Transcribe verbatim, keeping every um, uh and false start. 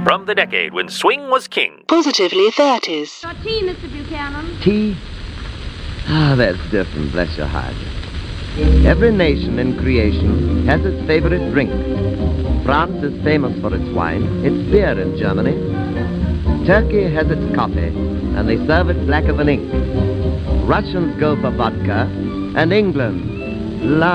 From the decade when swing was king. Positively thirties. Your tea, Mister Buchanan. Tea? Ah, that's different, bless your heart. Every nation in creation has its favorite drink. France is famous for its wine, its beer in Germany. Turkey has its coffee, and they serve it blacker than ink. Russians go for vodka, and England, la